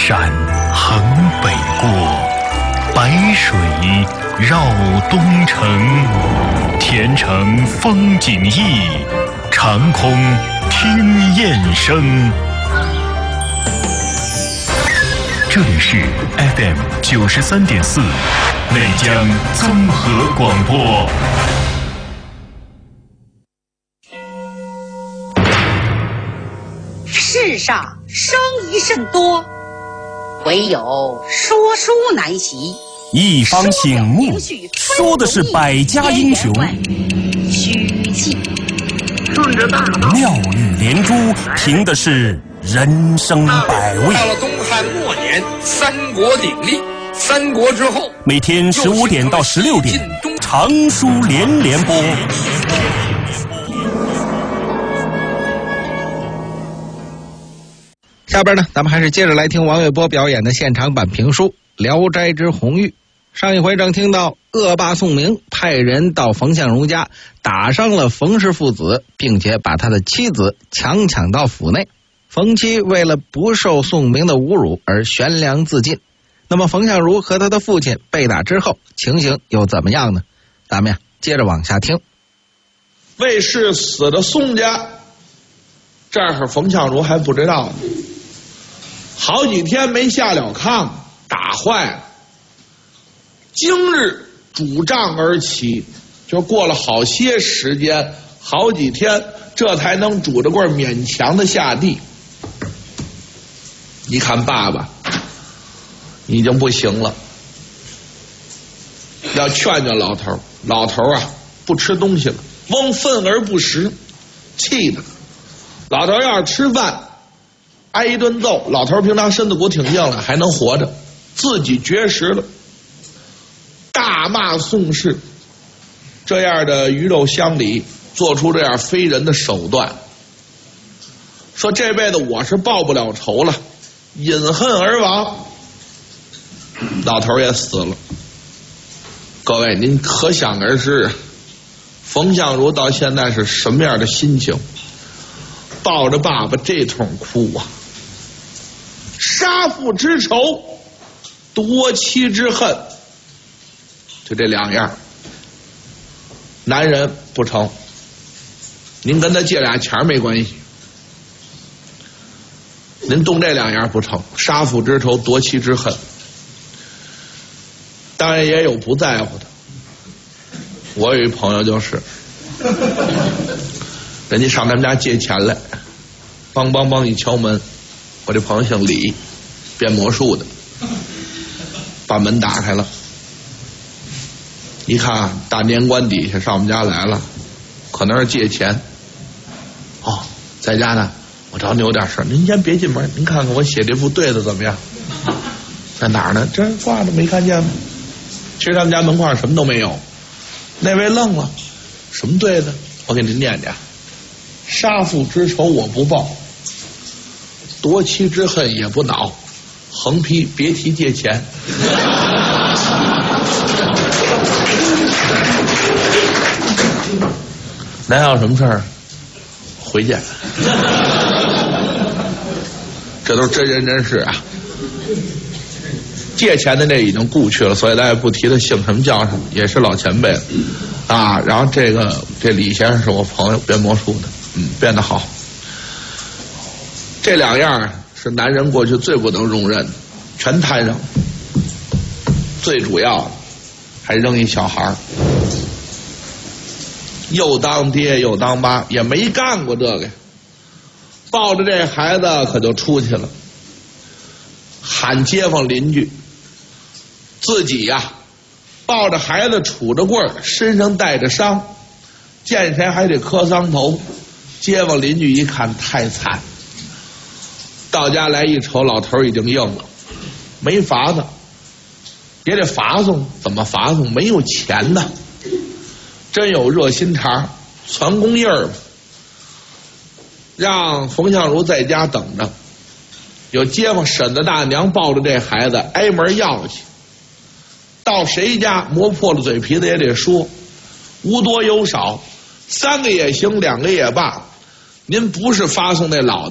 山横北过，白水绕东城。田城风景异，长空听雁声。这里是 FM 93.4内江综合广播。 世上生疑甚多，唯有说书难习。 一方醒目，说的是百家英雄， 虚记顺着大道， 妙语连珠，凭的是人生百味。 到了东汉末年，三国鼎立，三国之后， 每天15点到16点，长书连连播。 下边呢，咱们还是接着来听王月波表演的现场版评书《聊斋之红玉》。上一回正听到恶霸宋明派人到冯相如家打伤了冯氏父子，并且把他的妻子强抢到府内。冯妻为了不受宋明的侮辱而悬梁自尽。那么冯相如和他的父亲被打之后，情形又怎么样呢？咱们接着往下听。 魏氏死了宋家，这儿冯相如还不知道呢。好几天没下了炕，打坏了。今日主帐而起，就过了好些时间，好几天，这才能拄着棍勉强的下地。你看爸爸已经不行了，要劝劝老头。老头啊，不吃东西了，翁愤而不食，气的。老头要是吃饭挨一顿揍，老头平常身子骨挺硬了，还能活着，自己绝食了，大骂宋氏这样的鱼肉乡里，做出这样非人的手段，说这辈子我是报不了仇了，饮恨而亡。老头也死了。各位您可想而知，冯相如到现在是什么样的心情，抱着爸爸这通哭啊。杀父之仇，夺妻之恨，就这两样。男人不成，您跟他借俩钱没关系，您动这两样不成，杀父之仇，夺妻之恨。当然也有不在乎的，我有一朋友就是，人家上他们家借钱来，梆梆梆一敲门，我这朋友姓李，变魔术的，把门打开了，一看大年关底下上我们家来了，可能是借钱。哦，在家呢，我找你有点事，您先别进门，您看看我写这副对子怎么样？在哪儿呢？这挂着没看见吗？其实他们家门框什么都没有。那位愣了，什么对子？我给您念念：杀父之仇我不报，夺妻之恨也不恼，横批别提借钱。咱还有什么事儿？回见。这都是真人真事啊。借钱的那已经故去了，所以咱也不提他姓什么叫什么，也是老前辈了啊。然后这李先生是我朋友，变魔术的，变得好。这两样是男人过去最不能容忍的，全摊上。最主要的还扔一小孩，又当爹又当妈，也没干过这个，抱着这孩子可就出去了，喊街坊邻居。自己呀，抱着孩子杵着棍儿，身上带着伤，见谁还得磕丧头。街坊邻居一看太惨，到家来一瞅，老头已经硬了，没法子，也得罚送。怎么罚送？没有钱呢。真有热心肠，传公印儿，让冯相如在家等着。有街坊婶子大娘抱着这孩子挨门要去，到谁家磨破了嘴皮子也得说，无多有少，3个也行，2个也罢，您不是发送那老的